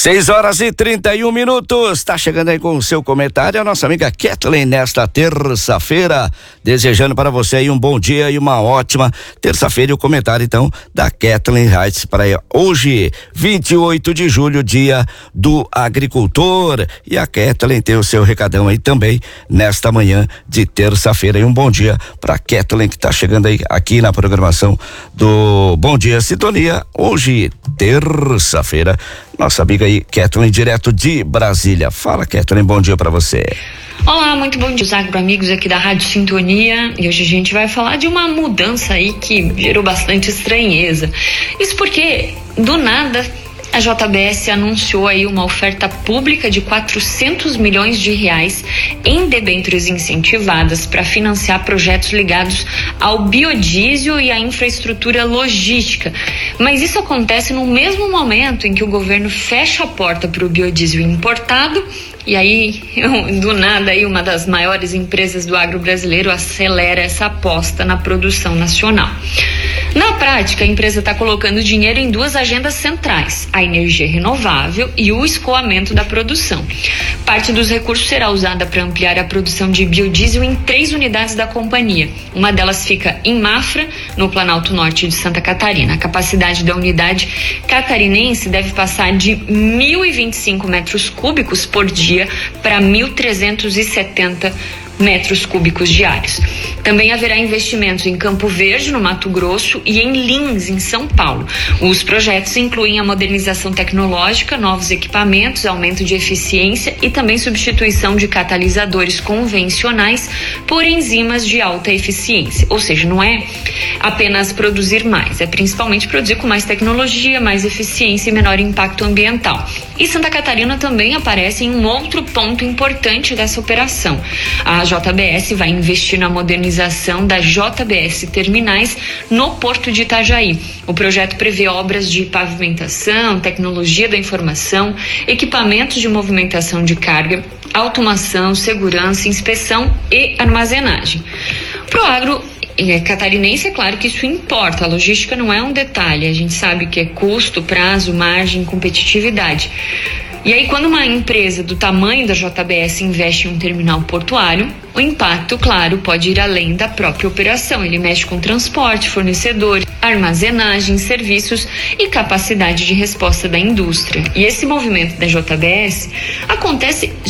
6h31. Tá chegando aí com o seu comentário a nossa amiga Kathleen nesta terça-feira, desejando para você aí um bom dia e uma ótima terça-feira. E o comentário então da Kathleen Reitz para hoje, 28 de julho, dia do agricultor. E a Kathleen tem o seu recadão aí também nesta manhã de terça-feira. E um bom dia para Kathleen que tá chegando aí aqui na programação do Bom Dia Sintonia, hoje terça-feira. Nossa amiga aí, Kathleen, direto de Brasília. Fala, Kathleen, bom dia pra você. Olá, muito bom dia, os agroamigos aqui da Rádio Sintonia. E hoje a gente vai falar de uma mudança aí que gerou bastante estranheza. Isso porque, do nada, a JBS anunciou aí uma oferta pública de 400 milhões de reais em debêntures incentivadas para financiar projetos ligados ao biodiesel e à infraestrutura logística. Mas isso acontece no mesmo momento em que o governo fecha a porta para o biodiesel importado. E aí, do nada, aí uma das maiores empresas do agro brasileiro acelera essa aposta na produção nacional. Na prática, a empresa está colocando dinheiro em duas agendas centrais: a energia renovável e o escoamento da produção. Parte dos recursos será usada para ampliar a produção de biodiesel em 3 unidades da companhia. Uma delas fica em Mafra, no Planalto Norte de Santa Catarina. A capacidade da unidade catarinense deve passar de 1.025 metros cúbicos por dia para 1.370 metros cúbicos diários. Também haverá investimentos em Campo Verde, no Mato Grosso, e em Lins, em São Paulo. Os projetos incluem a modernização tecnológica, novos equipamentos, aumento de eficiência e também substituição de catalisadores convencionais por enzimas de alta eficiência. Ou seja, não é apenas produzir mais, é principalmente produzir com mais tecnologia, mais eficiência e menor impacto ambiental. E Santa Catarina também aparece em um outro ponto importante dessa operação. A JBS vai investir na modernização da JBS Terminais no Porto de Itajaí. O projeto prevê obras de pavimentação, tecnologia da informação, equipamentos de movimentação de carga, automação, segurança, inspeção e armazenagem. Para o agro catarinense, é claro que isso importa. A logística não é um detalhe. A gente sabe que é custo, prazo, margem, competitividade. E aí, quando uma empresa do tamanho da JBS investe em um terminal portuário, o impacto, claro, pode ir além da própria operação. Ele mexe com transporte, fornecedores, armazenagem, serviços e capacidade de resposta da indústria. E esse movimento da JBS acontece